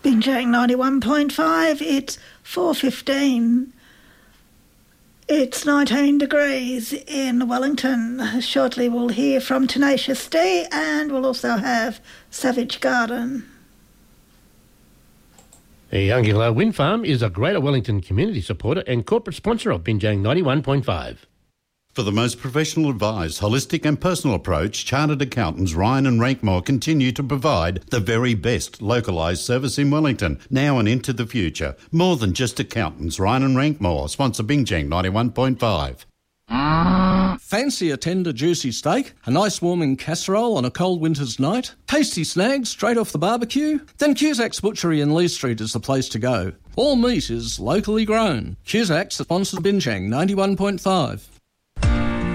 Binjang 91.5, it's 4:15. It's 19 degrees in Wellington. Shortly we'll hear from Tenacious D, and we'll also have Savage Garden. Youngilla Wind Farm is a Greater Wellington community supporter and corporate sponsor of Binjang 91.5. For the most professional advice, holistic and personal approach, Chartered Accountants Ryan and Rankmore continue to provide the very best localised service in Wellington, now and into the future. More than just accountants, Ryan and Rankmore sponsor Binjang 91.5. Fancy a tender juicy steak, a nice warming casserole on a cold winter's night, tasty snags straight off the barbecue? Then Cusack's Butchery in Lee Street is the place to go. All meat is locally grown. Cusack's sponsors Binjang 91.5.